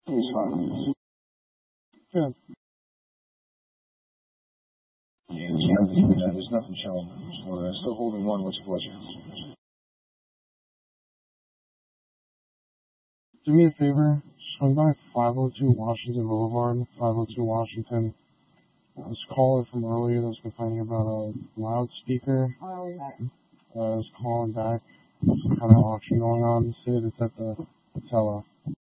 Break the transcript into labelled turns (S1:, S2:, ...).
S1: He's fine. Good. Yeah, there's nothing showing. We're still holding one. What's your pleasure? Do me a favor. Swing by 502 Washington Boulevard, 502 Washington. This caller from earlier that was complaining about a loudspeaker. I was calling back. Some kind of auction going on. Say it's at the Tella.